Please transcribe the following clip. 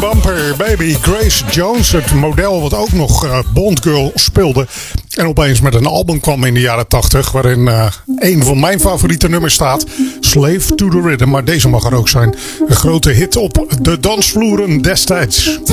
Bumper Baby. Grace Jones, het model wat ook nog Bond Girl speelde. En opeens met een album kwam in de jaren 80. Waarin een van mijn favoriete nummers staat. Slave to the Rhythm. Maar deze mag er ook zijn. Een grote hit op de dansvloeren destijds.